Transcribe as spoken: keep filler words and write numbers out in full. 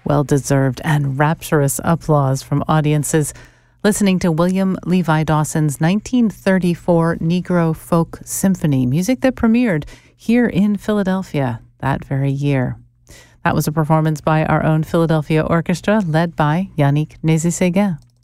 Well-deserved and rapturous applause from audiences listening to William Levi Dawson's nineteen thirty-four Negro Folk Symphony, music that premiered here in Philadelphia that very year. That was a performance by our own Philadelphia Orchestra, led by Yannick Nézet-Séguin.